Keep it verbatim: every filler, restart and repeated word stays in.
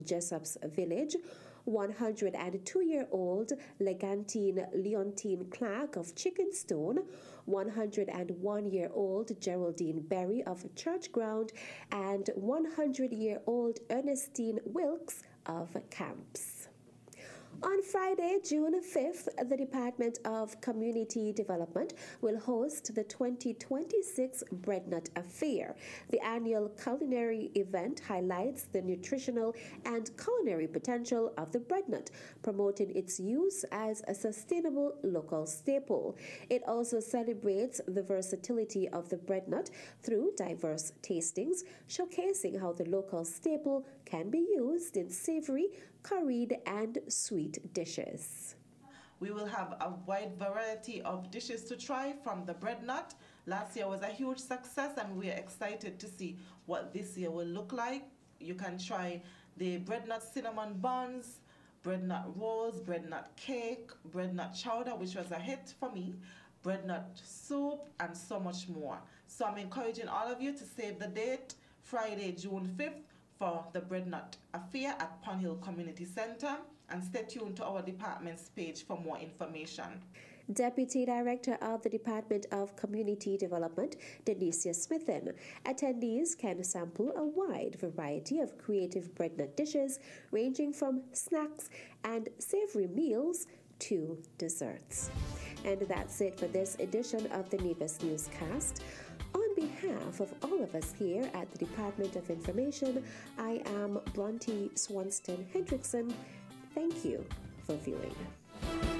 Jessop's Village, one hundred two-year-old Legantine Leontine Clark of Chickenstone, one hundred one-year-old Geraldine Berry of Churchground, and one hundred-year-old Ernestine Wilkes of Camps. On Friday, June fifth, the Department of Community Development will host the twenty twenty-six Breadnut Affair. The annual culinary event highlights the nutritional and culinary potential of the breadnut, promoting its use as a sustainable local staple. It also celebrates the versatility of the breadnut through diverse tastings, showcasing how the local staple can be used in savory, curried, and sweet dishes. We will have a wide variety of dishes to try from the bread nut. Last year was a huge success and we are excited to see what this year will look like. You can try the bread nut cinnamon buns, bread nut rolls, bread nut cake, bread nut chowder, which was a hit for me, bread nut soup, and so much more. So I'm encouraging all of you to save the date, Friday, June fifth, for the Bread Nut Affair at Pond Hill Community Center, and stay tuned to our department's page for more information. Deputy Director of the Department of Community Development, Denicia Smithen. Attendees can sample a wide variety of creative bread nut dishes, ranging from snacks and savory meals to desserts. And that's it for this edition of the Nevis Newscast. On behalf of all of us here at the Department of Information, I am Bronte Swanston Hendrickson. Thank you for viewing.